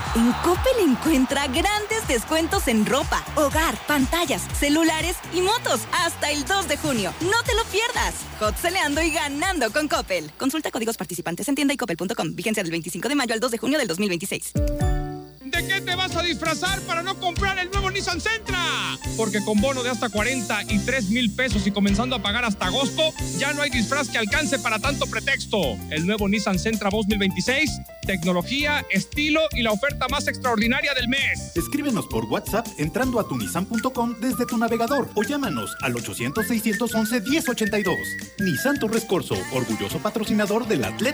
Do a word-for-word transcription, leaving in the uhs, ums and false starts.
En Coppel encuentra grandes descuentos en ropa, hogar, pantallas, celulares y motos hasta el dos de junio. No te lo pierdas. Hot-seleando y ganando con Coppel. Consulta códigos participantes en tienda y coppel punto com. Vigencia del veinticinco de mayo al dos de junio del dos mil veintiséis. ¿De qué te vas a disfrazar para no comprar el nuevo Nissan Sentra? Porque con bono de hasta cuarenta y tres mil pesos y comenzando a pagar hasta agosto, ya no hay disfraz que alcance para tanto pretexto. El nuevo Nissan Sentra dos mil veintiséis, tecnología, estilo y la oferta más extraordinaria del mes. Escríbenos por WhatsApp entrando a tu nissan punto com desde tu navegador o llámanos al ochocientos, seiscientos once, diez ochenta y dos. Nissan Torres Corzo, orgulloso patrocinador del Atleta